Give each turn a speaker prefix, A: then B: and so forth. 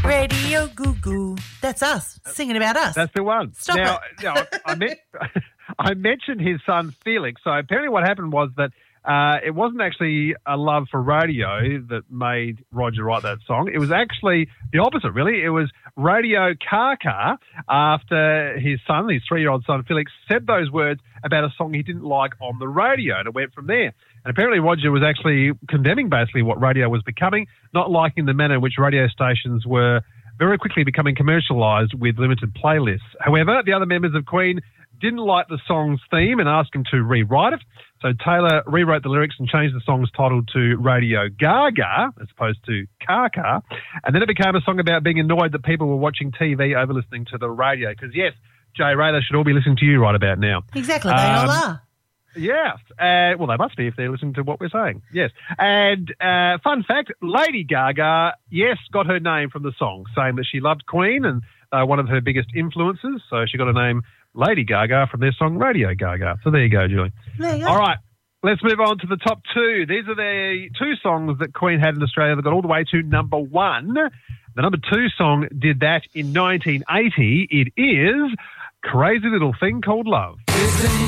A: Radio Goo Goo. That's us, singing about us.
B: That's the one.
A: Stop
B: now, I mentioned his son Felix. So apparently what happened was that it wasn't actually a love for radio that made Roger write that song. It was actually the opposite, really. It was Radio Kaka after his son, his 3-year-old son Felix, said those words about a song he didn't like on the radio, and it went from there. And apparently Roger was actually condemning basically what radio was becoming, not liking the manner in which radio stations were very quickly becoming commercialised with limited playlists. However, the other members of Queen didn't like the song's theme and asked him to rewrite it. So Taylor rewrote the lyrics and changed the song's title to Radio Gaga as opposed to Kaka. And then it became a song about being annoyed that people were watching TV over listening to the radio. Because, yes, Jay Ray, they should all be listening to you right about now.
A: Exactly, they all are.
B: Yes. Well, they must be if they're listening to what we're saying. Yes. And fun fact, Lady Gaga, yes, got her name from the song, saying that she loved Queen and one of her biggest influences. So she got her name Lady Gaga from their song Radio Gaga. So there you go, Julie.
A: There you go.
B: All right. Let's move on to the top two. These are the two songs that Queen had in Australia that got all the way to number one. The number two song did that in 1980. It is Crazy Little Thing Called Love.